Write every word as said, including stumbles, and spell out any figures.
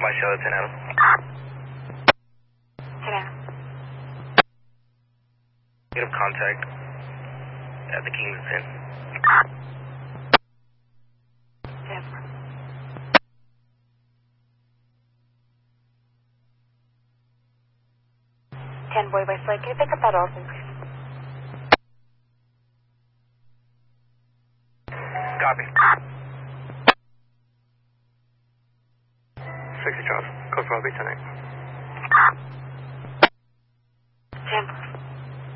my show, ten Adam. ten Adam. Negative contact at the King's Inn. ten four. ten Boy by Slate, can you pick up that Olsen, please? Copy. sixty Charles, code for L B ten eight. ten four.